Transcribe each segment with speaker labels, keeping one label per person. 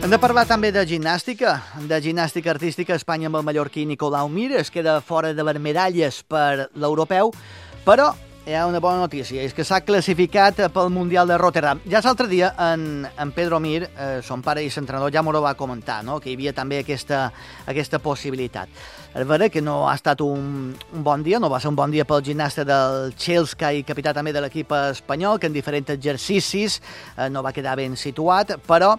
Speaker 1: Hem de parlar també de gimnàstica artística. Espanya amb el mallorquí Nicolau Mir es queda fora de les medalles per l'europeu, però hi ha una bona notícia, és que s'ha classificat pel Mundial de Rotterdam. Ja l'altre dia en Pedro Mir, son pare i l'entrenador, ja m'ho va comentar, no? Que hi havia també aquesta possibilitat. És vera que no ha estat un bon dia, no va ser un bon dia pel gimnasta del Chelsea i capità també de l'equip espanyol, que en diferents exercicis no va quedar ben situat, però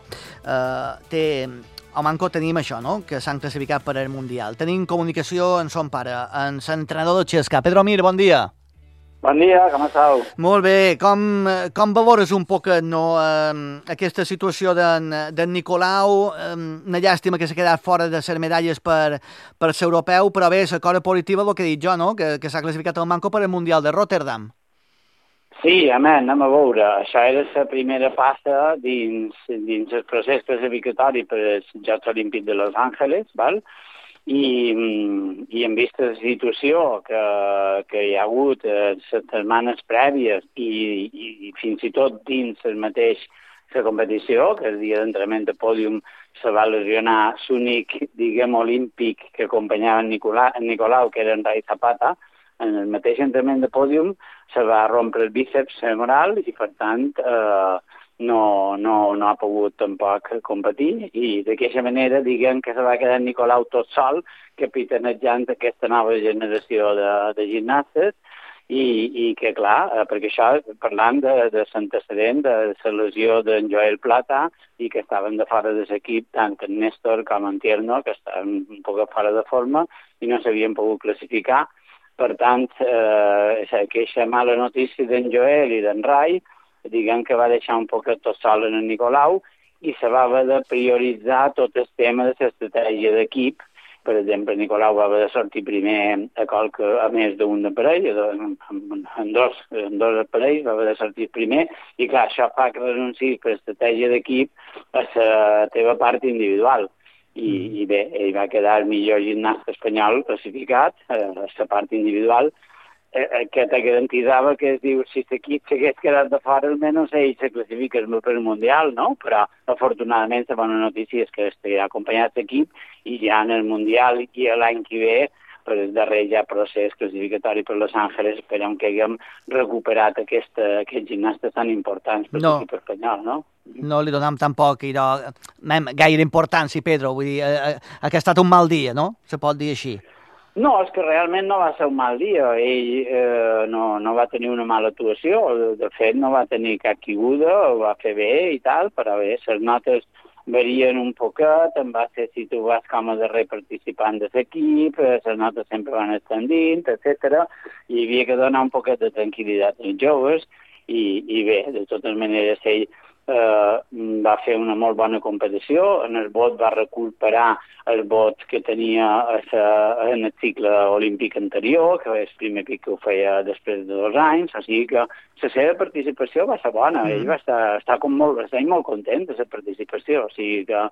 Speaker 1: a Manco tenim això, no? Que s'han classificat per al Mundial. Tenim comunicació en son pare, en l'entrenador del Chelsea. Pedro Mir, bon dia.
Speaker 2: Bon dia, com esteu?
Speaker 1: Molt bé. Com valores un poc aquesta situació d'en Nicolau? Una llàstima que s'ha quedat fora de les medalles per l'europeu, però bé, la cosa positiva, el que he dit jo, no? Que s'ha classificat el Manco per al Mundial de Rotterdam.
Speaker 2: Sí, anem a veure. Això era la primera passa dins el procés classificatori per als Jocs Olímpics de Los Angeles, val? I en vista de la situació que hi ha hagut les setmanes prèvies i fins i tot dins el mateix la competició, que el dia d'entrenament de pòdium se va lesionar l'únic, diguem, olímpic que acompanyava en Nicolau, que era en Rai Zapata. En el mateix entrenament de pòdium se va rompre el bíceps femoral i, per tant, no ha pogut tampoc competir, i d'aquesta manera diguem que se va quedar Nicolau tot sol capitanejant aquesta nova generació de gimnastes i que, clar, perquè això parlant de l'antecedent de la lesió d'en Joel Plata i que estaven de fora de l'equip tant en Néstor com en Tierno, que estaven un poc fora de forma i no s'havien pogut classificar. Per tant, aquesta mala notícia d'en Joel i d'en Rai diguem que va deixar un poc tot sol en el Nicolau i se va haver de prioritzar tot el tema de l'estratègia d'equip. Per exemple, Nicolau va haver de sortir primer a més d'un aparell, en dos aparells va haver de sortir primer, i clar, això fa que renunciïs per estratègia d'equip a la teva part individual. I bé, ell va quedar el millor gimnasta espanyol classificat a la part individual, que te garantitzava que, diu, si l'equip s'hagués quedat de fora, almenys ell se classifica per el Mundial, no? Però, afortunadament, la bona notícia és que estarà acompanyat l'equip i ja en el Mundial i l'any que ve, per el darrer ja procés classificatori per Los Angeles, esperem que haguem recuperat aquests gimnastes tan importants per l'equip espanyol, no?
Speaker 1: No li donem tampoc gaire importància, Pedro. Vull dir, que ha estat un mal dia, no? Se pot dir així.
Speaker 2: No, és que realment no va ser un mal dia. Ell no va tenir una mala actuació. De fet, no va tenir cap caiguda, ho va fer bé i tal, però bé, les notes varien un poquet, en va ser si tu vas com a darrer participant de l'equip, les notes sempre van extendint, etc. I havia que donar un poquet de tranquil·litat als joves i bé, de totes maneres, ell va fer una molt bona competició. En el bot va recuperar el bot que tenia en el cicle olímpic anterior, que és el primer pic que ho feia després de 2 anys, o sigui que la seva participació va ser bona. Ell va estar molt content de la participació, o sigui que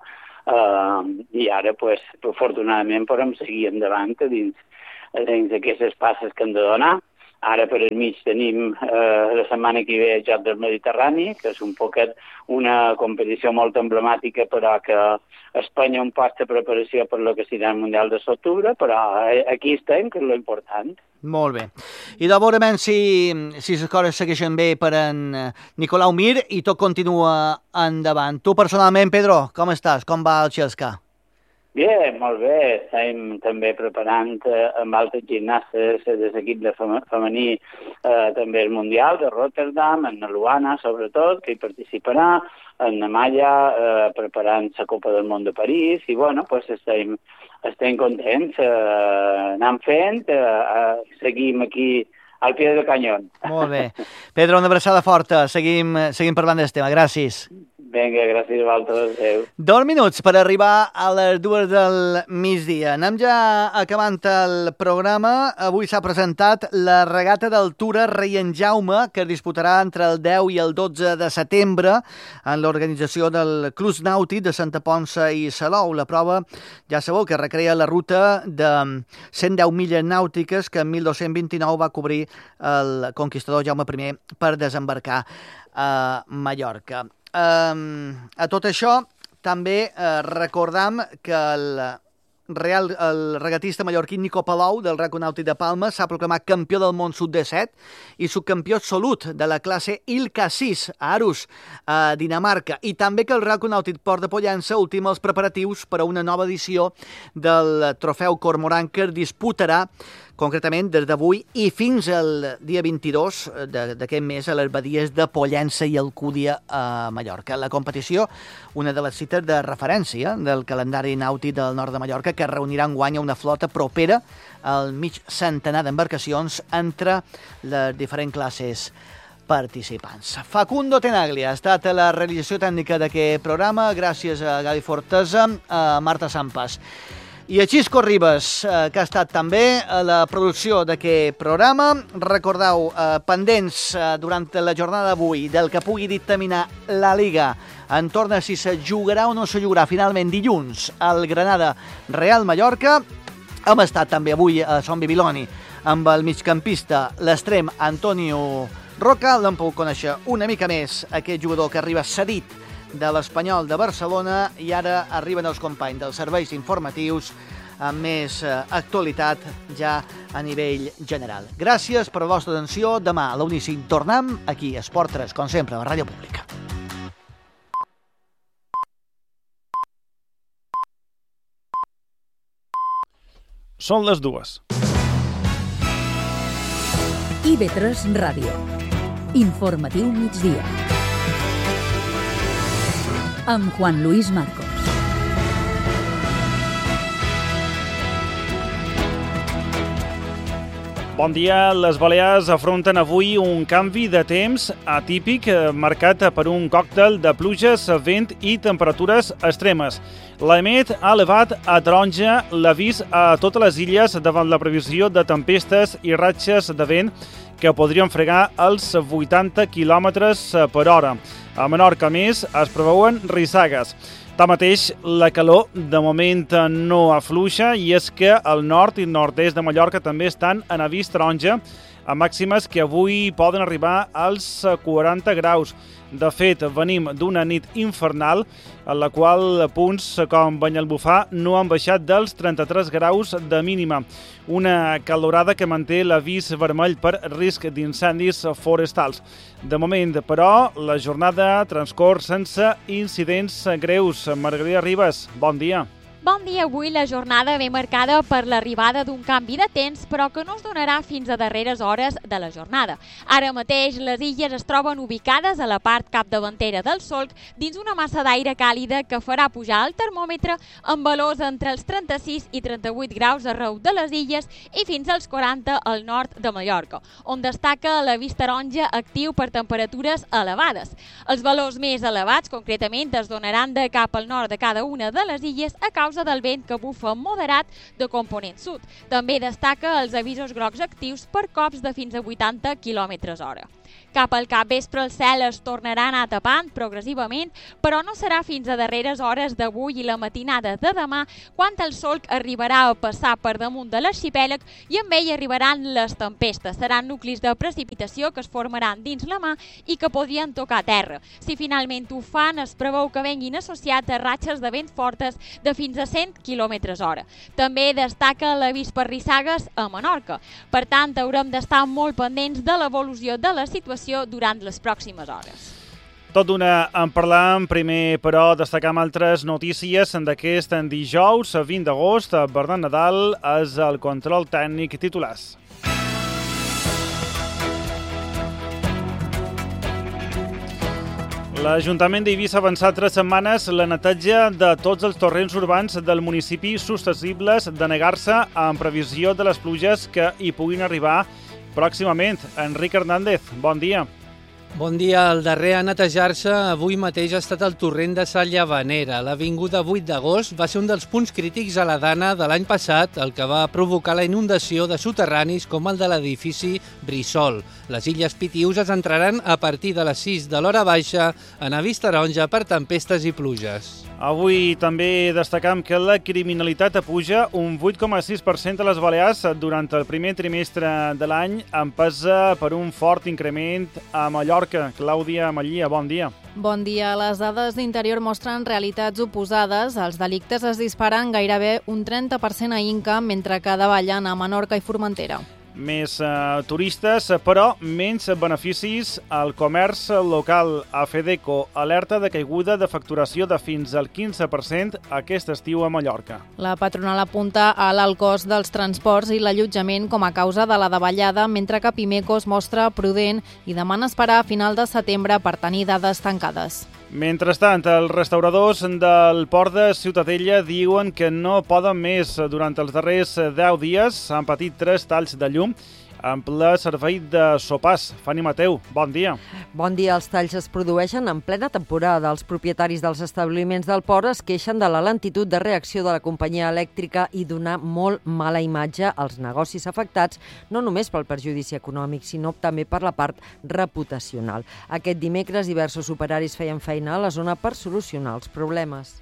Speaker 2: i ara, afortunadament, podem seguir endavant dins d'aquestes passes que hem de donar. Ara per al mig tenim la setmana que ve el Joc del Mediterrani, que és un poquet una competició molt emblemàtica, però que Espanya un poc de preparació per lo que serà el Mundial de l'octubre, però aquí estem, que és l'important.
Speaker 1: Molt bé. I de veure si les coses segueixen bé per en Nicolau Mir i tot continua endavant. Tu personalment, Pedro, com estàs? Com va el Chelsea?
Speaker 2: Bé, molt bé. Estem també preparant amb altres gimnastes de l'equip de femení també el Mundial de Rotterdam, en Luana sobretot, que hi participarà, en Malla preparant la Copa del Món de París, i bueno, estem contents, anem fent, seguim aquí al pie del canyón.
Speaker 1: Molt bé. Pedro, una abraçada forta. Seguim parlant del tema. Gràcies.
Speaker 2: Vinga, gràcies a vosaltres. Adéu.
Speaker 1: 2 minuts per arribar a les 2 del migdia. Anem ja acabant el programa. Avui s'ha presentat la regata d'altura Rei en Jaume, que es disputarà entre el 10 i el 12 de setembre en l'organització del Club Nàutic de Santa Ponça i Salou. La prova, ja sabeu, que recrea la ruta de 110 milles nàutiques que en 1229 va cobrir el conquistador Jaume I per desembarcar a Mallorca. A tot això també recordam que el regatista mallorquí Nico Palau del Racco Nàutic de Palma s'ha proclamat campió del món sub-17 i subcampió absolut de la classe Ilka 6 a Aarhus, a Dinamarca, i també que el Racco Nàutic Port de Pollença ultima els preparatius per a una nova edició del trofeu Cormoran que es disputarà concretament des d'avui i fins al dia 22 d'aquest mes a les badies de Pollença i Alcúdia a Mallorca. La competició, una de les cites de referència del calendari nàutic del nord de Mallorca, que reunirà enguany una flota propera al mig centenar d'embarcacions entre les diferents classes participants. Facundo Tenaglia ha estat a la realització tècnica d'aquest programa, gràcies a Gavi Fortesa, a Marta Sampas i a Xisco Ribas, que ha estat també a la producció d'aquest programa. Recordeu, pendents durant la jornada d'avui del que pugui dictaminar la Liga entorn a si se jugarà o no se jugarà finalment dilluns al Granada Real Mallorca. Hem estat també avui a Son Bibiloni amb el migcampista, l'extrem Antonio Roca. L'hem pogut conèixer una mica més, aquest jugador que arriba cedit de l'Espanyol de Barcelona, i ara arriben els companys dels serveis informatius amb més actualitat ja a nivell general. Gràcies per la vostra atenció. Demà a la 1:05 tornem aquí a Esport 3, com sempre, a la Ràdio Pública.
Speaker 3: Són les 2.
Speaker 4: IB3 Ràdio. Informatiu migdia. Amb Juan Luis Marcos.
Speaker 3: Bon dia. Les Balears afronten avui un canvi de temps atípic marcat per un còctel de pluges, vent i temperatures extremes. L'EMET ha elevat a taronja l'avís a totes les illes davant la previsió de tempestes i ratxes de vent que podrien fregar els 80 km per hora. A Menorca, a més, es preveuen rissagues. Tanmateix, la calor de moment no afluixa i és que el nord i nord-est de Mallorca també estan en avís taronja, a màximes que avui poden arribar als 40 graus. De fet, venim d'una nit infernal en la qual punts com Banyalbufar no han baixat dels 33 graus de mínima. Una calorada que manté l'avís vermell per risc d'incendis forestals. De moment, però, la jornada transcorre sense incidents greus. Margarida Ribas, bon dia.
Speaker 5: Bon dia. Avui la jornada ve marcada per l'arribada d'un canvi de temps, però que no es donarà fins a darreres hores de la jornada. Ara mateix les illes es troben ubicades a la part capdavantera del solc dins una massa d'aire càlida que farà pujar el termòmetre amb valors entre els 36 i 38 graus arreu de les illes i fins als 40 al nord de Mallorca, on destaca l'avís taronja actiu per temperatures elevades. Els valors més elevats, concretament, es donaran de cap al nord de cada una de les illes a causa del vent que bufa moderat de component sud. També destaca els avisos grocs actius per cops de fins a 80 km/h. Cap al capvespre el cel es tornarà a anar tapant progressivament, però no serà fins a darreres hores d'avui i la matinada de demà quan el solc arribarà a passar per damunt de l'arxipèlag i amb ell arribaran les tempestes. Seran nuclis de precipitació que es formaran dins la mà i que podrien tocar terra. Si finalment ho fan, es preveu que venguin associats a ratxes de vent fortes de fins a 100 km/h. També destaca l'avís per rissagues a Menorca. Per tant, haurem d'estar molt pendents de l'evolució de la situació durant les pròximes hores.
Speaker 3: Tot d'una en parlam. Primer, però, destacam altres notícies d'aquest dijous, 20 d'agost. Bernat Nadal és el control tècnic titulars. L'Ajuntament d'Eivissa ha avançat 3 setmanes la neteja de tots els torrents urbans del municipi susceptibles de negar-se en previsió de les pluges que hi puguin arribar pròximament. Enric Hernández, bon dia.
Speaker 6: Bon dia. El darrer a netejar-se avui mateix ha estat el torrent de Sa Llavanera. L'avinguda 8 d'agost va ser un dels punts crítics a la Dana de l'any passat, el que va provocar la inundació de soterranis com el de l'edifici Brissol. Les Illes Pitius es entraran a partir de les 6 de l'hora baixa en avís taronja per tempestes i pluges.
Speaker 3: Avui també destacam que la criminalitat puja un 8,6% a les Balears durant el primer trimestre de l'any, empesa per un fort increment a Mallorca Mallorca. Clàudia Mallia, bon dia.
Speaker 7: Bon dia. Les dades d'Interior mostren realitats oposades. Els delictes es disparen gairebé un 30% a Inca, mentre que davallen a Menorca i Formentera.
Speaker 3: Més turistes, però menys beneficis al comerç local. A Fedeco alerta de caiguda de facturació de fins al 15% aquest estiu a Mallorca.
Speaker 7: La patronal apunta a l'alt cost dels transports i l'allotjament com a causa de la davallada, mentre que Pimeco es mostra prudent i demana esperar a final de setembre per tenir dades tancades.
Speaker 3: Mentrestant, els restauradors del Port de Ciutadella diuen que no poden més. Durant els darrers 10 dies han patit 3 talls de llum en ple servei de sopars. Fanny Mateu, bon dia.
Speaker 8: Bon dia. Els talls es produeixen en plena temporada. Els propietaris dels establiments del port es queixen de la lentitud de reacció de la companyia elèctrica i donar molt mala imatge als negocis afectats, no només pel perjudici econòmic, sinó també per la part reputacional. Aquest dimecres, diversos operaris feien feina a la zona per solucionar els problemes.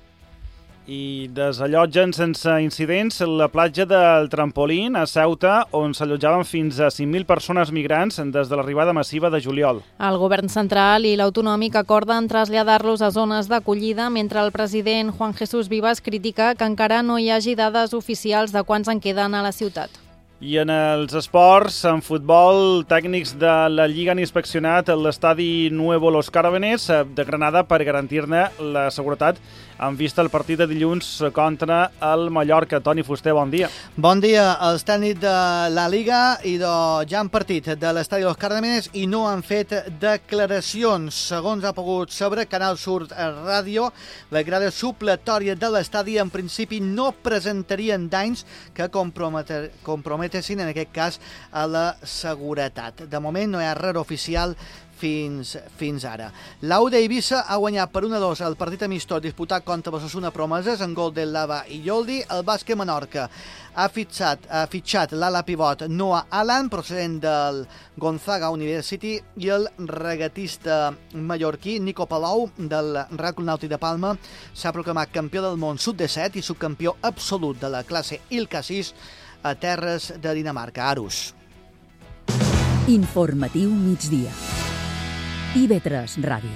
Speaker 3: I desallotgen sense incidents la platja del Trampolín a Ceuta, on s'allotjaven fins a 5.000 persones migrants des de l'arribada massiva de juliol.
Speaker 7: El govern central i l'autonòmic acorden traslladar-los a zones d'acollida, mentre el president Juan Jesús Vivas critica que encara no hi hagi dades oficials de quants en queden a la ciutat.
Speaker 3: I en els esports, en futbol, tècnics de la Lliga han inspeccionat l'estadi Nuevo Los Cármenes de Granada per garantir-ne la seguretat en vista el partit de dilluns contra el Mallorca. Toni Fuster, bon dia.
Speaker 1: Bon dia. Els tècnics de la Liga ja han partit de l'estadi Los Cármenes i no han fet declaracions. Segons ha pogut saber Canal Sur Ràdio, la grada supletòria de l'estadi en principi no presentarien danys que comprometessin, en aquest cas, a la seguretat. De moment no hi ha res oficial fins ara. L'Au d'Eivissa ha guanyat per 1-2 el partit amistós disputat contra l'Osasuna Promeses en gol del Lava i Yoldi. El bàsquet Menorca ha fitxat l'ala pivot Noah Allan, procedent del Gonzaga University, i el regatista mallorquí Nico Palou, del Real Club Nàutic de Palma, s'ha proclamat campió del món sub-17 i subcampió absolut de la classe ILCA 6 a terres de Dinamarca, Aarhus.
Speaker 4: Informatiu migdia. IB3 Ràdio.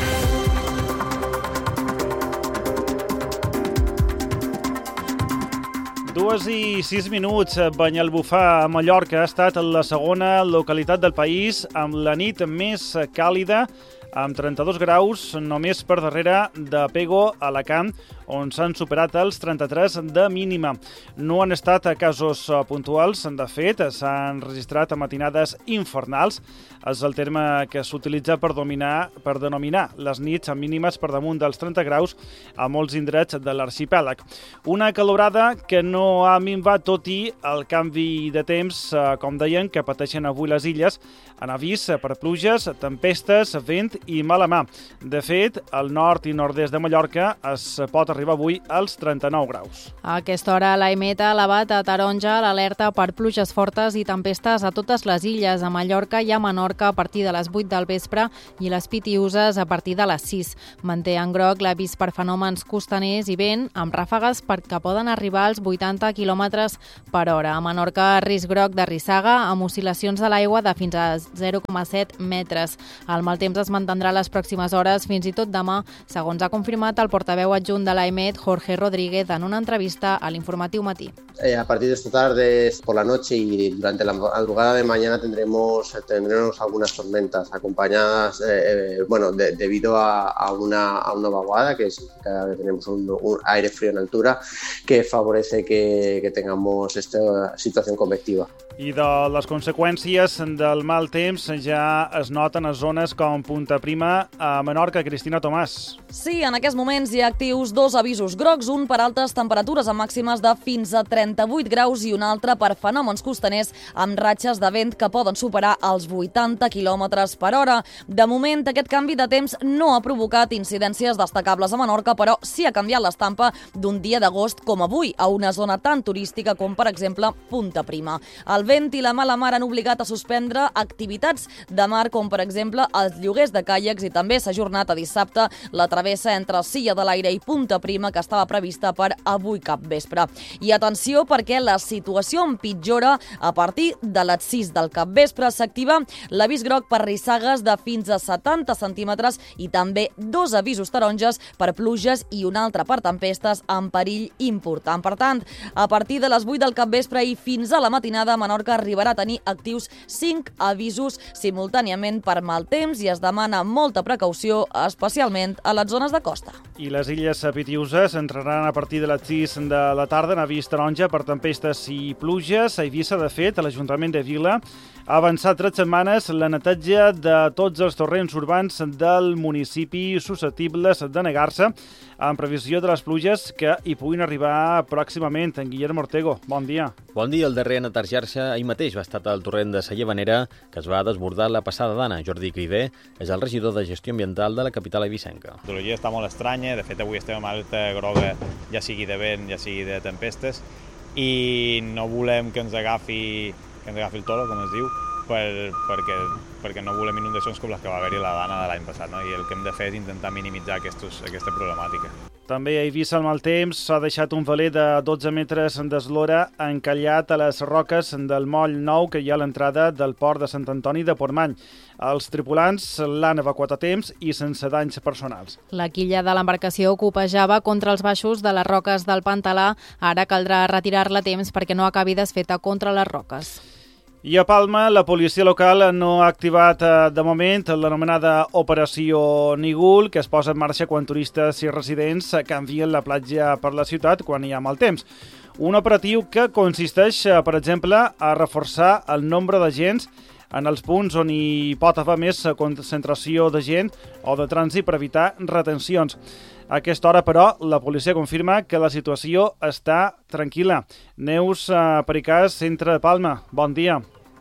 Speaker 3: 2:06. Banyalbufar, a Mallorca, ha estat la segona localitat del país amb la nit més càlida, amb 32 graus, només per darrere de Pego, Alacant, on s'han superat els 33 de mínima. No han estat casos puntuals, de fet, s'han registrat matinades infernals. És el terme que s'utilitza per denominar les nits mínimes per damunt dels 30 graus a molts indrets de l'arxipèlag. Una calorada que no ha minvat, tot i el canvi de temps, com deien, que pateixen avui les illes, en avís per pluges, tempestes, vent i mala mà. De fet, al nord i nord-est de Mallorca es pot arribar avui als 39 graus.
Speaker 7: A aquesta hora l'EMET ha elevat a taronja l'alerta per pluges fortes i tempestes a totes les illes, a Mallorca i a Menorca a partir de les 8 del vespre i les Pitiüses a partir de les 6. Manté en groc l'avís per fenòmens costaners i vent, amb ràfegues que poden arribar als 80 km per hora. A Menorca, risc groc de rissaga amb oscil·lacions de l'aigua de fins a 0,7 metres. El mal temps es mantindrà les pròximes hores, fins i tot demà, segons ha confirmat el portaveu adjunt de l'EMET, Jorge Rodríguez, en una entrevista a l'Informatiu Matí.
Speaker 9: A partir de esta tarde, por la noche y durante la madrugada de mañana tendremos algunas tormentas acompañadas, debido a una vaguada, que significa que tenemos un aire frío en altura que favorece que tengamos esta situación convectiva.
Speaker 3: I de les conseqüències del mal temps ja es noten a zones com Punta Prima, a Menorca. Cristina Tomàs.
Speaker 10: Sí, en aquests moments hi ha actius 2 avisos grocs, un per altes temperatures amb màximes de fins a 38 graus i un altre per fenòmens costaners amb ratxes de vent que poden superar els 80 km per hora. De moment, aquest canvi de temps no ha provocat incidències destacables a Menorca, però sí ha canviat l'estampa d'un dia d'agost com avui, a una zona tan turística com, per exemple, Punta Prima. El vent i la mala mar han obligat a suspendre activitats de mar, com per exemple els lloguers de caiacs i també s'ha ajornat a dissabte la travessa entre Silla de l'Aire i Punta Prima, que estava prevista per avui capvespre. I atenció, perquè la situació empitjora a partir de les 6 del capvespre. S'activa l'avís groc per rissagues de fins a 70 centímetres i també 2 avisos taronges per pluges i un altre per tempestes en perill important. Per tant, a partir de les 8 del capvespre i fins a la matinada, Menorca arribarà a tenir actius 5 avisos simultàniament per mal temps i es demana molta precaució, especialment a les zones de costa.
Speaker 3: I les illes Pitiüses entraran a partir de les 6 de la tarda en avís taronja per tempestes i pluges. A Eivissa, de fet, l'Ajuntament de Vila ha avançat 3 setmanes la neteja de tots els torrents urbans del municipi susceptibles de negar-se en previsió de les pluges que hi puguin arribar pròximament. En Guillermo Ortego, bon dia.
Speaker 11: Bon dia. El darrer a netejar-se ahir mateix va estar el torrent de Sallavanera, que es va desbordar la passada d'Anna. Jordi Crivé és el regidor de Gestió Ambiental de la capital eivissenca.
Speaker 12: La meteorologia està molt estranya. De fet, avui estem en alerta groga, ja sigui de vent, ja sigui de tempestes, i no volem que ens agafi el toro, com es diu, perquè no volem inundacions com les que va haver-hi la Dana de l'any passat, no? I el que hem de fer és intentar minimitzar aquesta problemàtica.
Speaker 3: També a Eivissa el mal temps s'ha deixat un veler de 12 metres d'eslora encallat a les roques del moll nou que hi ha a l'entrada del port de Sant Antoni de Portmany. Els tripulants l'han evacuat a temps i sense danys personals.
Speaker 7: La quilla de l'embarcació copejava contra els baixos de les roques del Pantalà. Ara caldrà retirar-la a temps perquè no acabi desfeta contra les roques.
Speaker 3: I a Palma, la policia local no ha activat de moment l'anomenada Operació Nigul, que es posa en marxa quan turistes i residents canvien la platja per la ciutat quan hi ha mal temps. Un operatiu que consisteix, per exemple, a reforçar el nombre d'agents en els punts on hi pot haver més concentració de gent o de trànsit per evitar retencions. A aquesta hora, però, la policia confirma que la situació està tranquil·la. Neus Pericàs, Centre de Palma. Bon dia.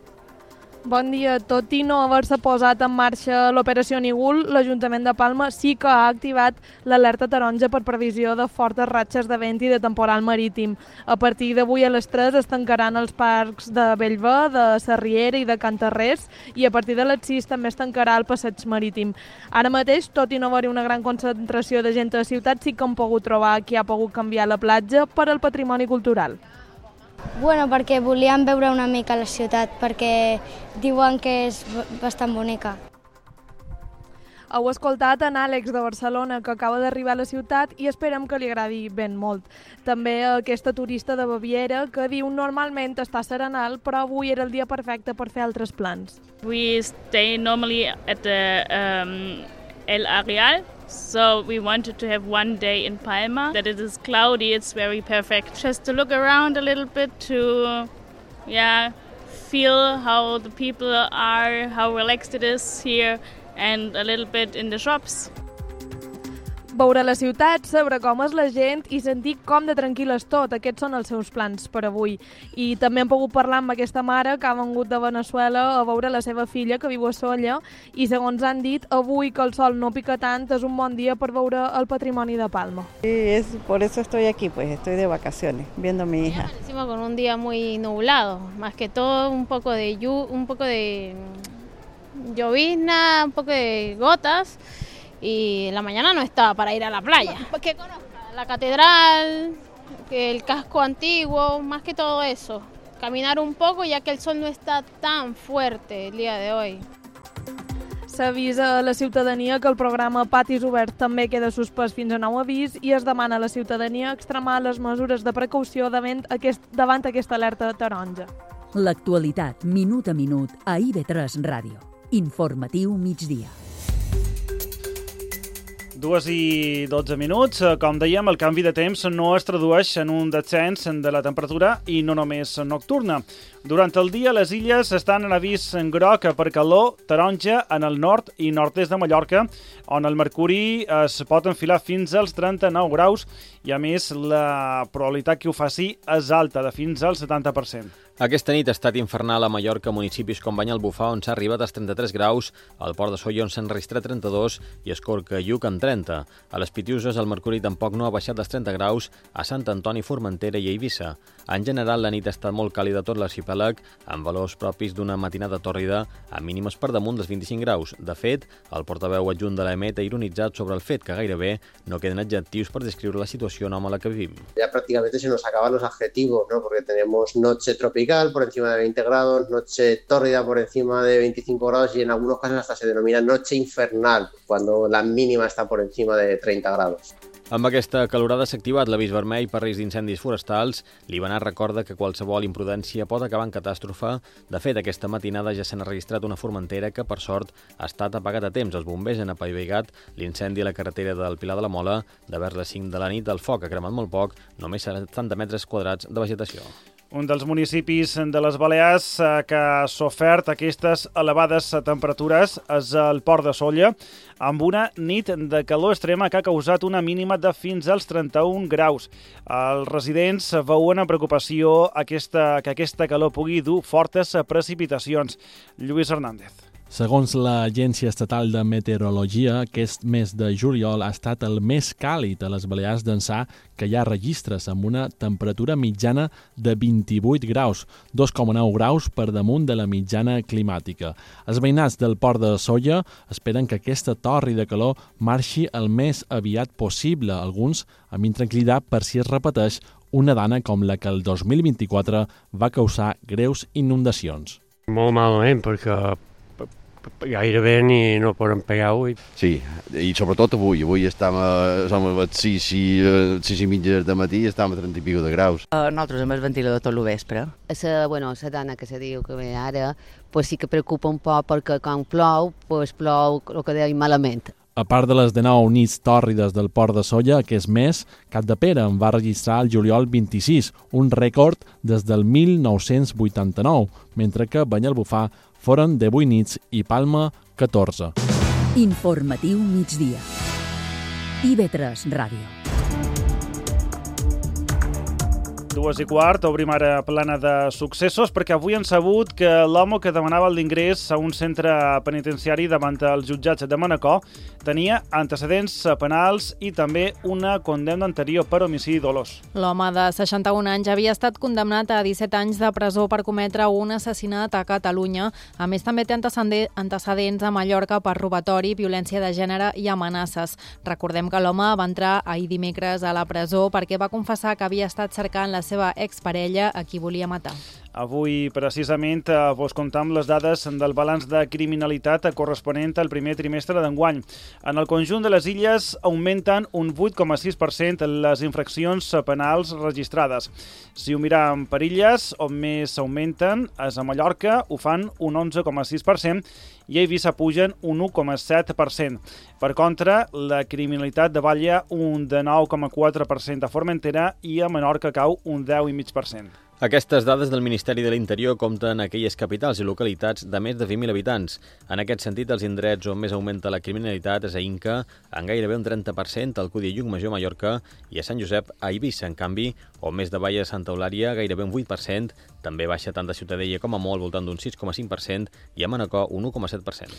Speaker 13: Bon dia. Tot i no haver-se posat en marxa l'operació Nigul, l'Ajuntament de Palma sí que ha activat l'alerta taronja per previsió de fortes ratxes de vent i de temporal marítim. A partir d'avui a les 3 es tancaran els parcs de Bellver, de Sarriera i de Cantarrés, i a partir de les 6 també es tancarà el passeig marítim. Ara mateix, tot i no haver-hi una gran concentració de gent a la ciutat, sí que hem pogut trobar qui ha pogut canviar la platja per al patrimoni cultural.
Speaker 14: Bueno, perquè volíem veure una mica la ciutat, perquè diuen que és bastant bonica.
Speaker 13: Heu escoltat en Àlex de Barcelona, que acaba d'arribar a la ciutat i esperem que li agradi ben molt. També aquesta turista de Baviera, que diu normalment està serenal, però avui era el dia perfecte per fer altres plans.
Speaker 15: We stay normally at the El Areal. So we wanted to have one day in Palma, that it is cloudy, it's very perfect. Just to look around a little bit, to feel how the people are, how relaxed it is here, and a little bit in the shops.
Speaker 13: Veure la ciutat, saber com és la gent i sentir com de tranquil és tot. Aquests són els seus plans per avui. I també hem pogut parlar amb aquesta mare que ha vengut de Venezuela a veure la seva filla, que viu a Sóller, i segons han dit, avui que el sol no pica tant és un bon dia per veure el patrimoni de Palma.
Speaker 16: Sí, por eso estoy aquí, pues estoy de vacaciones, viendo a mi hija.
Speaker 17: Encima con un día muy nublado, más que todo un poco de llovizna, un poco de gotas. Y la mañana no estaba para ir a la playa. Que conozca la catedral, el casco antiguo, más que todo eso. Caminar un poco ya que el sol no está tan fuerte el día de hoy.
Speaker 13: S'avisa a la ciutadania que el programa Patis Oberts també queda suspès fins a nou avís i es demana a la ciutadania extremar les mesures de precaució davant aquesta alerta taronja.
Speaker 4: L'actualitat, minut a minut, a IB3 Ràdio. Informatiu migdia.
Speaker 3: 2:12. Com dèiem, el canvi de temps no es tradueix en un descens de la temperatura i no només nocturna. Durant el dia, les illes estan en avís en groc per calor, taronja en el nord i nord-est de Mallorca, on el mercuri es pot enfilar fins als 39 graus i, a més, la probabilitat que ho faci és alta, de fins al 70%.
Speaker 11: Aquesta nit ha estat infernal a Mallorca, municipis com Banyalbufar, on s'ha arribat als 33 graus, al Port de Sóller, on s'han registrat 32, i Escorca, Lluc, amb 30. A les Pitiuses, el mercuri tampoc no ha baixat dels 30 graus, a Sant Antoni, Formentera i a Eivissa. En general, la nit ha estat molt càlida a tot l'arxipèlag, amb valors propis d'una matinada tòrrida, amb mínimes per damunt dels 25 graus. De fet, el portaveu adjunt de l'EMET ha ironitzat sobre el fet que gairebé no queden adjectius per descriure la situació anòmala que vivim.
Speaker 9: Ya prácticamente se nos acaban los adjetivos, ¿no? Porque tenemos noche tropical por encima de 20 grados, noche tórrida por encima de 25 grados y en algunos casos hasta se denomina noche infernal, cuando la mínima está por encima de 30 grados.
Speaker 11: Amb aquesta calorada s'ha activat l'avís vermell per risc d'incendis forestals. L'Ibanat recorda que qualsevol imprudència pot acabar en catàstrofe. De fet, aquesta matinada ja s'ha registrat una formentera que, per sort, ha estat apagat a temps. Els bombers han apaivagat l'incendi a la carretera del Pilar de la Mola. De vers les 5 de la nit, el foc ha cremat molt poc, només 70 metres quadrats de vegetació.
Speaker 3: Un dels municipis de les Balears que ha sofert aquestes elevades temperatures és el Port de Sóller, amb una nit de calor extrema que ha causat una mínima de fins als 31 graus. Els residents veuen amb preocupació que aquesta calor pugui dur fortes precipitacions. Lluís Hernández.
Speaker 18: Segons l'Agència Estatal de Meteorologia, aquest mes de juliol ha estat el més càlid a les Balears d'ençà que hi ha registres, amb una temperatura mitjana de 28 graus, 2,9 graus per damunt de la mitjana climàtica. Els veïnats del Port de Sóller esperen que aquesta tòrrida calor marxi el més aviat possible, alguns amb intranquil·litat per si es repeteix una dana com la que el 2024 va causar greus inundacions.
Speaker 19: Molt malament, perquè gairebé no podem pegar avui.
Speaker 20: Sí, i sobretot avui. Avui som a les 6 i mitja del matí i estem a 30 i pico de graus.
Speaker 21: Nosaltres amb el ventilador tot el vespre.
Speaker 22: La dana que se diu que ve ara, pues sí que preocupa un poc perquè quan plou, pues plou el que deia malament.
Speaker 18: A part de les 19 nits tòrrides del Port de Sóller, aquest mes, Capdepera en va registrar el juliol 26, un rècord des del 1989, mentre que Banyalbufar foren 18 nits i Palma 14.
Speaker 4: Informatiu migdia. IB3 Ràdio.
Speaker 3: 2:15, obrim ara plana de successos, perquè avui han sabut que l'home que demanava l'ingrés a un centre penitenciari davant els jutjats de Manacor tenia antecedents penals i també una condemna anterior per homicidi dolós.
Speaker 7: L'home de 61 anys havia estat condemnat a 17 anys de presó per cometre un assassinat a Catalunya. A més, també té antecedents a Mallorca per robatori, violència de gènere i amenaces. Recordem que l'home va entrar ahir dimecres a la presó perquè va confessar que havia estat cercant la seva exparella a qui volia matar.
Speaker 3: Avui, precisament, vos comptam les dades del balanç de criminalitat corresponent al primer trimestre d'enguany. En el conjunt de les illes augmenten un 8,6% les infraccions penals registrades. Si ho mirem per illes, on més augmenten és a Mallorca, ho fan un 11,6%, i a Eivissa pugen un 1,7%. Per contra, la criminalitat davalla un de 9,4% a Formentera i a Menorca cau un 10,5%.
Speaker 11: Aquestes dades del Ministeri de l'Interior compten aquelles capitals i localitats de més de 20.000 habitants. En aquest sentit, els indrets on més augmenta la criminalitat és a Inca, en gairebé un 30%, a Alcúdia i Llucmajor, Mallorca, i a Sant Josep, a Eivissa. En canvi, on més davalla a Santa Eulària, gairebé un 8%, també baixa tant de Ciutadella com a molt, al voltant d'un 6,5%, i a Manacor un 1,7%.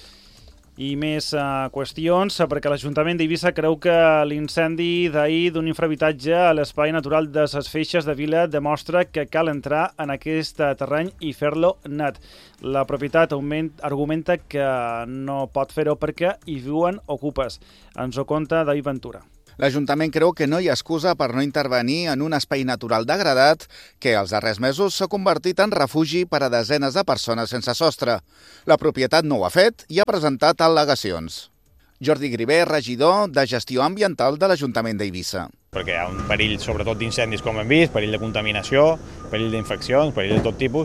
Speaker 3: I més qüestions, perquè l'Ajuntament d'Eivissa creu que l'incendi d'ahir d'un infrahabitatge a l'espai natural de les Feixes de Vila demostra que cal entrar en aquest terreny i fer-lo net. La propietat argumenta que no pot fer-ho perquè hi viuen ocupes. Ens ho conta David Ventura.
Speaker 23: L'Ajuntament creu que no hi ha excusa per no intervenir en un espai natural degradat que els darrers mesos s'ha convertit en refugi per a desenes de persones sense sostre. La propietat no ho ha fet i ha presentat al·legacions. Jordi Griver, regidor de Gestió Ambiental de l'Ajuntament d'Eivissa.
Speaker 12: Perquè hi ha un perill, sobretot d'incendis, com hem vist, perill de contaminació, perill d'infeccions, perill de tot tipus,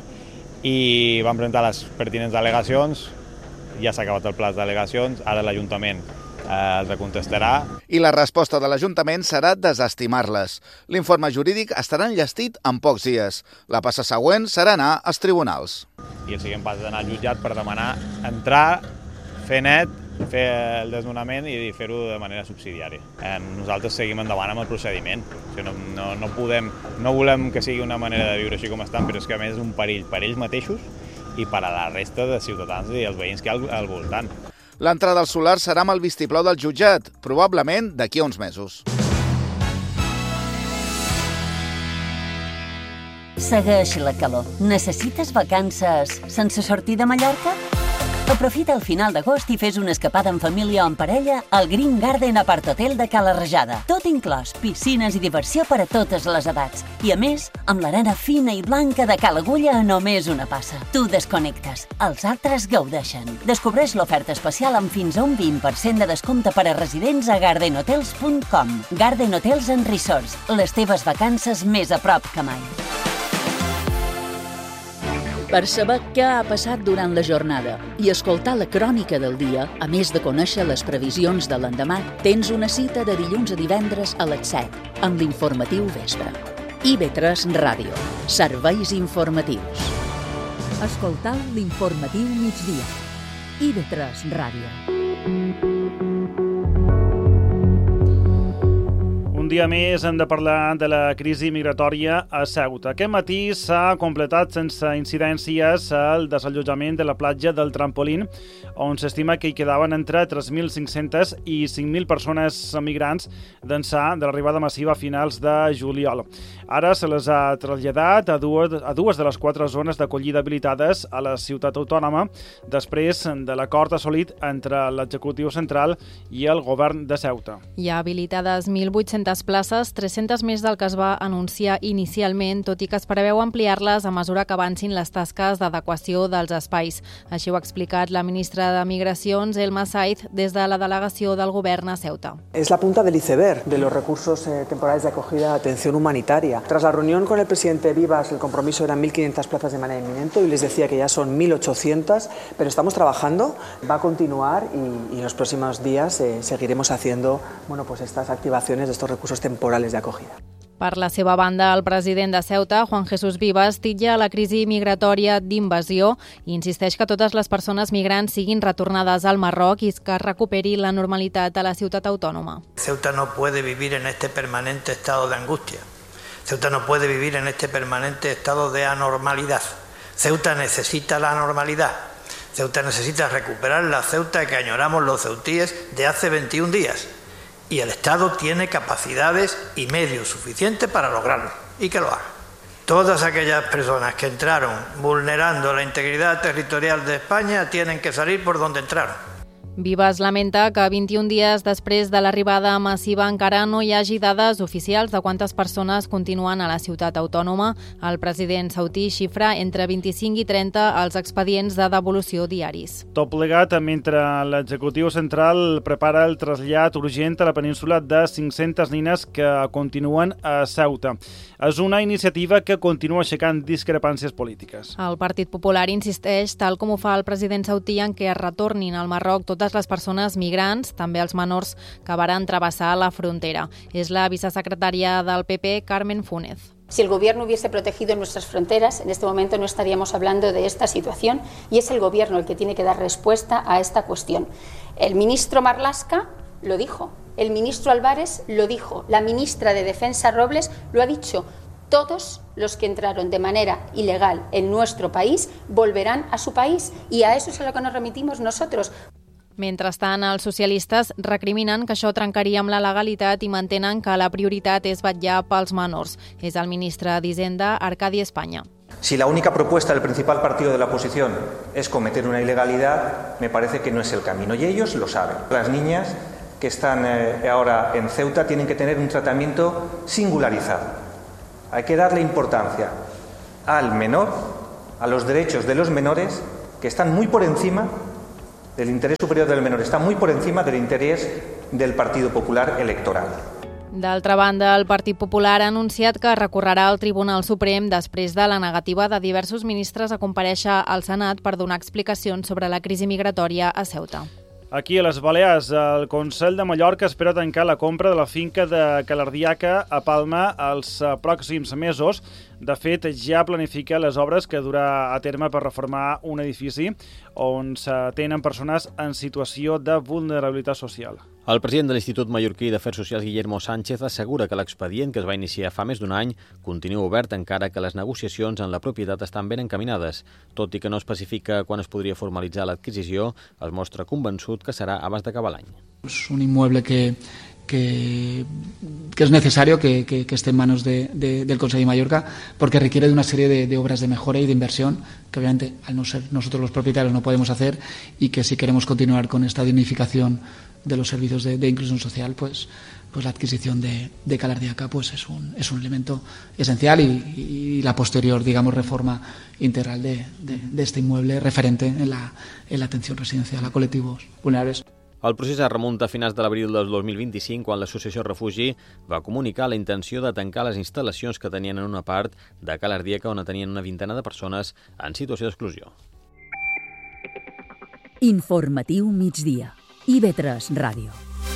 Speaker 12: i vam presentar les pertinents al·legacions, ja s'ha acabat el pla d'al·legacions, ara l'Ajuntament els contestarà.
Speaker 23: I la resposta de l'Ajuntament serà desestimar-les. L'informe jurídic estarà enllestit en pocs dies. La passa següent serà anar als tribunals.
Speaker 12: I el següent pas és anar al jutjat per demanar entrar, fer net fer el desnonament i fer-ho de manera subsidiària. Nosaltres seguim endavant amb el procediment. No volem que sigui una manera de viure així com estan, però és que a més és un perill per ells mateixos i per a la resta de ciutadans i els veïns que hi ha al voltant.
Speaker 23: L'entrada al solar serà amb el vistiplau del jutjat, probablement d'aquí a uns mesos.
Speaker 2: Segueix la calor. Necessites vacances sense sortir de Mallorca? Aprofita el final d'agost i fes una escapada en família o en parella al Green Garden Apart Hotel de Cala Rajada. Tot inclòs, piscines i diversió per a totes les edats. I a més, amb l'arena fina i blanca de Cala Agulla a només una passa. Tu desconnectes, els altres gaudeixen. Descobreix l'oferta especial amb fins a un 20% de descompte per a residents a gardenhotels.com. Garden Hotels and Resorts, les teves vacances més a prop que mai.
Speaker 4: Per saber què ha passat durant la jornada i escoltar la crònica del dia, a més de conèixer les previsions de l'endemà, tens una cita de dilluns a divendres a les 7 amb l'informatiu Vespre. IB3 Ràdio. Serveis informatius. Escoltau l'informatiu migdia. IB3 Ràdio.
Speaker 3: Un dia més hem de parlar de la crisi migratòria a Ceuta. Aquest matí s'ha completat sense incidències el desallotjament de la platja del Trampolín, on s'estima que hi quedaven entre 3.500 i 5.000 persones migrants d'ençà de l'arribada massiva a finals de juliol. Ara se les ha traslladat a dues de les 4 zones d'acollida habilitades a la ciutat autònoma després de l'acord assolit entre l'executiu central i el govern de Ceuta.
Speaker 7: Hi ha habilitades 1.800 places, 300 més del que es va anunciar inicialment, tot i que es preveu ampliar-les a mesura que avancin les tasques d'adequació dels espais. Així ho ha explicat la ministra de Migracions, Elma Saiz, des de la delegació del govern a Ceuta.
Speaker 5: Es la punta del iceberg de los recursos temporales de acogida de atención humanitaria. Tras la reunión con el presidente Vivas, el compromiso eran 1.500 plazas de manera inminente, y les decía que ya son 1.800, pero estamos trabajando, va a continuar y en los próximos días seguiremos haciendo estas activaciones de estos recursos temporales de acogida.
Speaker 7: Per la seva banda, el president de Ceuta, Juan Jesús Vivas, titlla la crisi migratòria d'invasió i insisteix que totes les persones migrants siguin retornades al Marroc i que recuperi la normalitat a la ciutat autònoma.
Speaker 6: Ceuta no puede vivir en este permanente estado de angustia. Ceuta no puede vivir en este permanente estado de anormalidad. Ceuta necesita la normalidad. Ceuta necesita recuperar la Ceuta que añoramos los ceutíes de hace 21 días. Y el Estado tiene capacidades y medios suficientes para lograrlo, y que lo haga. Todas aquellas personas que entraron vulnerando la integridad territorial de España tienen que salir por donde entraron.
Speaker 7: Vivas lamenta que 21 dies després de l'arribada massiva encara no hi hagi dades oficials de quantes persones continuen a la ciutat autònoma. El president sautí xifra entre 25 i 30 els expedients de devolució diaris.
Speaker 3: Tot plegat mentre l'executiu central prepara el trasllat urgent a la península de 500 nines que continuen a Ceuta. És una iniciativa que continua aixecant discrepàncies polítiques.
Speaker 7: El Partit Popular insisteix, tal com ho fa el president sautí, en que es retornin al Marroc totes les persones migrants, també els menors que varen travessar la frontera. És la vicesecretària del PP, Carmen Fúnez.
Speaker 24: Si el Gobierno hubiese protegido nuestras fronteras, en este momento no estaríamos hablando de esta situación y es el Gobierno el que tiene que dar respuesta a esta cuestión. El ministro Marlaska lo dijo, el ministro Álvarez lo dijo, la ministra de Defensa Robles lo ha dicho. Todos los que entraron de manera ilegal en nuestro país volverán a su país y a eso es a lo que nos remitimos nosotros.
Speaker 7: Mentrestant, els socialistes recriminen que això trencaria amb la legalitat i mantenen que la prioritat és vetllar pels menors. És el ministre d'Hisenda, Arcadi España.
Speaker 25: Si la única propuesta del principal partido de la oposición es cometer una ilegalidad, me parece que no es el camino y ellos lo saben. Las niñas que están ahora en Ceuta tienen que tener un tratamiento singularizado. Hay que darle importancia al menor, a los derechos de los menores, que están muy por encima del interés superior del menor, está muy por encima del interés del Partido Popular electoral.
Speaker 7: D'altra banda, el Partit Popular ha anunciat que recorrerà al Tribunal Suprem després de la negativa de diversos ministres a comparèixer al Senat per donar explicacions sobre la crisi migratòria a Ceuta.
Speaker 3: Aquí a les Balears, el Consell de Mallorca espera tancar la compra de la finca de Calardiaca a Palma els pròxims mesos. De fet, ja planifica les obres que durà a terme per reformar un edifici on s'atenen persones en situació de vulnerabilitat social.
Speaker 11: El president de l'Institut Mallorquí d'Afers Socials, Guillermo Sánchez, assegura que l'expedient que es va iniciar fa més d'un any continua obert encara que les negociacions en la propietat estan ben encaminades. Tot i que no especifica quan es podria formalitzar l'adquisició, es mostra convençut que serà abans d'acabar l'any.
Speaker 1: Es un inmueble que es necesario que esté en manos del Consejo de Mallorca porque requiere de una serie de obras de mejora y de inversión que obviamente al no ser nosotros los propietarios no podemos hacer y que si queremos continuar con esta dignificación de los servicios de inclusión social, pues la adquisición de Calardiaca pues es un elemento esencial y la posterior, digamos, reforma integral de este inmueble referente en la atención residencial a colectivos vulnerables.
Speaker 11: El procés es remunta a finals de l'abril del 2025, quan l'Associació Refugi va comunicar la intenció de tancar les instal·lacions que tenien en una part de Calardiaca, on tenien una vintena de persones en situació d'exclusió.
Speaker 4: Informatiu migdia. IB3 Ràdio.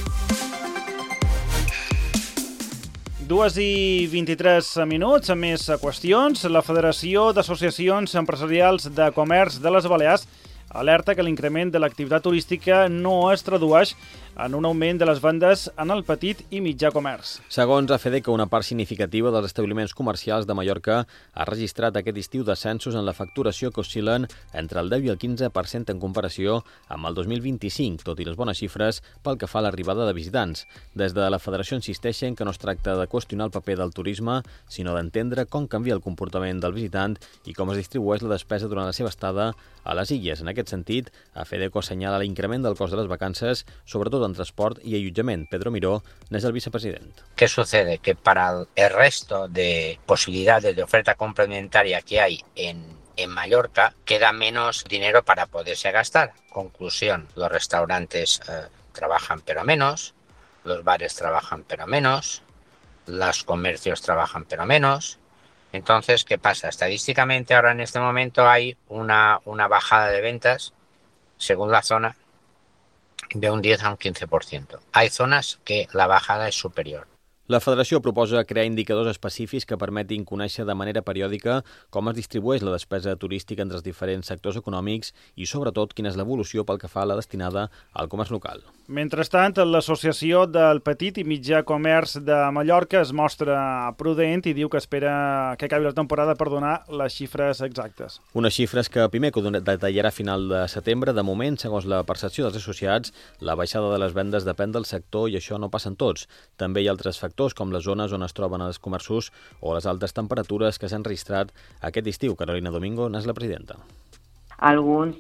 Speaker 3: 2:23 minuts, amb més qüestions. La Federació d'Associacions Empresarials de Comerç de les Balears alerta que l'increment de l'activitat turística no es tradueix en un augment de les vendes en el petit i mitjà comerç.
Speaker 11: Segons AFEDECA, una part significativa dels establiments comercials de Mallorca ha registrat aquest estiu descensos en la facturació que oscil·len entre el 10 i el 15% en comparació amb el 2025, tot i les bones xifres pel que fa a l'arribada de visitants. Des de la Federació insisteixen que no es tracta de qüestionar el paper del turisme, sinó d'entendre com canvia el comportament del visitant i com es distribueix la despesa durant la seva estada a les illes. En aquest sentit, AFEDECO assenyala l'increment del cost de les vacances, sobretot en transport y allotjament. Pedro Miró es el vicepresidente.
Speaker 8: ¿Qué sucede? Que para el resto de posibilidades de oferta complementaria que hay en Mallorca, queda menos dinero para poderse gastar. Conclusión, los restaurantes trabajan pero menos, los bares trabajan pero menos, los comercios trabajan pero menos. Entonces, ¿qué pasa? Estadísticamente ahora en este momento hay una bajada de ventas, según la zona, de un 10 a un 15%. Hay zonas que la bajada es superior.
Speaker 11: La Federació proposa crear indicadors específics que permetin conèixer de manera periòdica com es distribueix la despesa turística entre els diferents sectors econòmics i, sobretot, quina és l'evolució pel que fa a la destinada al comerç local.
Speaker 3: Mentrestant, l'Associació del Petit i Mitjà Comerç de Mallorca es mostra prudent i diu que espera que acabi la temporada per donar les xifres exactes.
Speaker 11: Unes xifres que Pimeco detallarà a final de setembre. De moment, segons la percepció dels associats, la baixada de les vendes depèn del sector i això no passa en tots. També hi ha altres factors com les zones on es troben els comerços o les altes temperatures que s'han registrat aquest estiu. Carolina Domingo n'és la presidenta.
Speaker 10: Alguns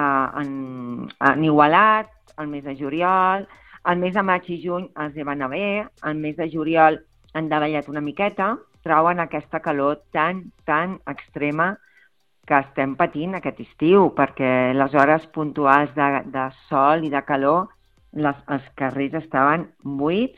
Speaker 10: han igualat el mes de juliol, el mes de maig i juny els van anar bé, el mes de juliol han davallat una miqueta, troben aquesta calor tan extrema que estem patint aquest estiu, perquè les hores puntuals de sol i de calor, els carrers estaven buits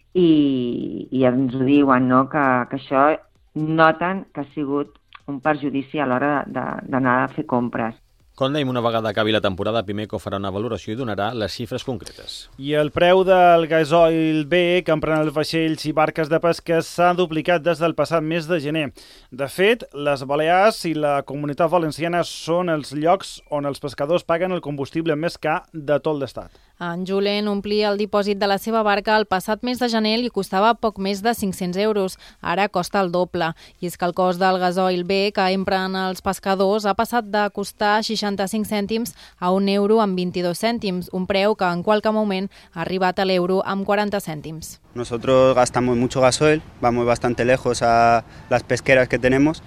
Speaker 10: i ens ho diuen, no? que això noten que ha sigut un perjudici a l'hora d'anar a fer compres.
Speaker 11: Com dèiem, una vegada acabi la temporada, Pimeco farà una valoració i donarà les xifres concretes.
Speaker 3: I el preu del gasoil B que empren els vaixells i barques de pesca s'ha duplicat des del passat mes de gener. De fet, les Balears i la Comunitat Valenciana són els llocs on els pescadors paguen el combustible més car de tot l'Estat.
Speaker 7: En Julen omplia el dipòsit de la seva barca el passat mes de gener i costava poc més de 500 euros. Ara costa el doble. I és que el cost del gasoil B que empren els pescadors ha passat de costar 65 cèntims a 1 euro amb 22 cèntims, un preu que en qualque moment ha arribat a l'euro amb 40 cèntims.
Speaker 14: Nosotros gastamos mucho gasoil, vamos bastante lejos a las pesqueras que tenemos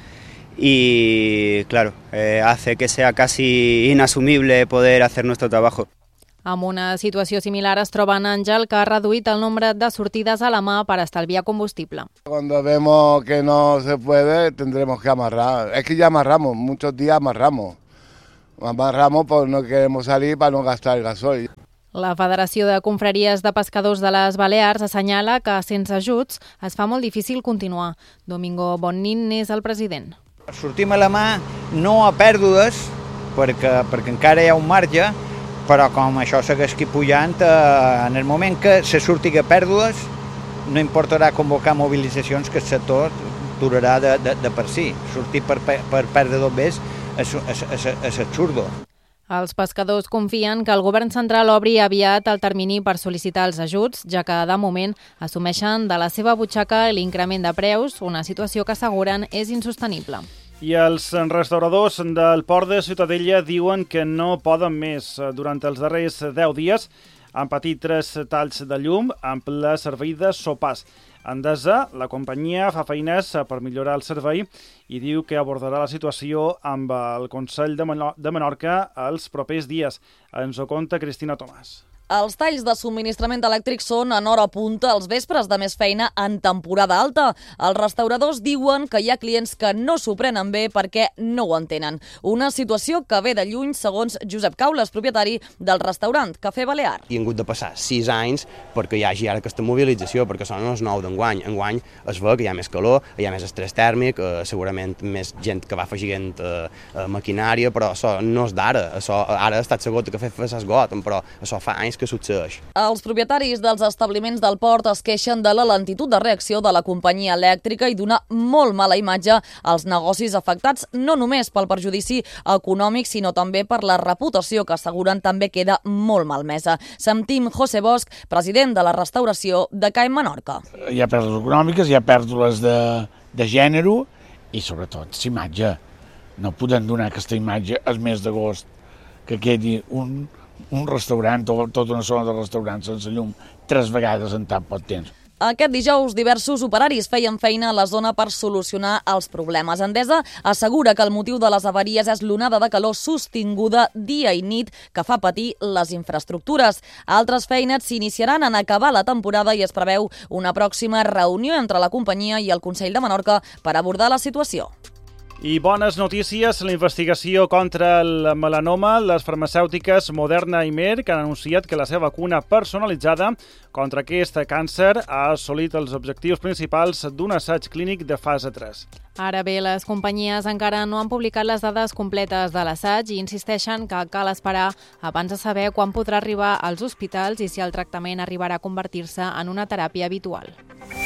Speaker 14: y, claro, hace que sea casi inasumible poder hacer nuestro trabajo.
Speaker 7: Amb una situació similar es troba en Àngel, que ha reduït el nombre de sortides a la mà per estalviar combustible.
Speaker 15: Cuando vemos que no se puede, tendremos que amarrar. Es que ya amarramos, muchos días amarramos. Amarramos pues no queremos salir para no gastar el gasoil.
Speaker 7: La Federació de Confraries de Pescadors de les Balears assenyala que sense ajuts es fa molt difícil continuar. Domingo Bonnin és el president.
Speaker 26: Sortim a la mà no a pèrdues, perquè encara hi ha un marge,
Speaker 9: però com això segueixi pujant, en el moment que se surti a pèrdues, no importarà convocar mobilitzacions, que el sector durarà de per si. Sortir per perdre dos vés és absurdo.
Speaker 7: Els pescadors confien que el govern central obri aviat el termini per sol·licitar els ajuts, ja que de moment assumeixen de la seva butxaca l'increment de preus, una situació que asseguren és insostenible.
Speaker 3: I els restauradors del Port de Ciutadella diuen que no poden més. Durant els darrers 10 dies han patit 3 talls de llum amb el servei de sopars. Endesa, la companyia, fa feines per millorar el servei i diu que abordarà la situació amb el Consell de Menorca els propers dies. Ens ho conta Cristina Tomàs.
Speaker 13: Els talls de subministrament elèctric són en hora punta als vespres de més feina en temporada alta. Els restauradors diuen que hi ha clients que no s'ho prenen bé perquè no ho entenen. Una situació que ve de lluny, segons Josep Caules, propietari del restaurant Cafè Balear.
Speaker 16: Hi han hagut de passar 6 anys perquè hi hagi ara aquesta mobilització, perquè són els 9 d'enguany. Enguany es veu que hi ha més calor, hi ha més estrès tèrmic, segurament més gent que va afegint maquinària, però això no és d'ara. Ara ha estat segur que s'esgoten, però això fa anys que succeeix.
Speaker 13: Els propietaris dels establiments del port es queixen de la lentitud de reacció de la companyia elèctrica i d'una molt mala imatge als negocis afectats, no només pel perjudici econòmic, sinó també per la reputació, que asseguren també queda molt malmesa. Sentim José Bosch, president de la restauració de CAE Menorca.
Speaker 17: Hi ha pèrdues econòmiques, hi ha pèrdues de gènere i sobretot l'imatge. No podem donar aquesta imatge al mes d'agost, que quedi un restaurant o tota una zona de restaurants sense llum 3 vegades en tan poc temps.
Speaker 13: Aquest dijous, diversos operaris feien feina a la zona per solucionar els problemes. Endesa assegura que el motiu de les avaries és l'onada de calor sostinguda dia i nit que fa patir les infraestructures. Altres feines s'iniciaran en acabar la temporada i es preveu una pròxima reunió entre la companyia i el Consell de Menorca per abordar la situació.
Speaker 3: I bones notícies, la investigació contra el melanoma, les farmacèutiques Moderna i Merck han anunciat que la seva vacuna personalitzada contra aquest càncer ha assolit els objectius principals d'un assaig clínic de fase 3.
Speaker 7: Ara bé, les companyies encara no han publicat les dades completes de l'assaig i insisteixen que cal esperar abans de saber quan podrà arribar als hospitals i si el tractament arribarà a convertir-se en una teràpia habitual.